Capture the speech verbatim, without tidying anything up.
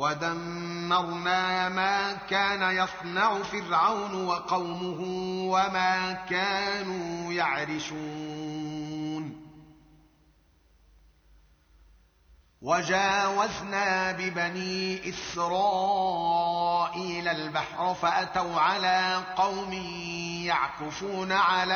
ودمرنا ما كان يصنع فرعون وقومه وما كانوا يعرشون وجاوزنا ببني إسرائيل البحر فأتوا على قوم يعكفون على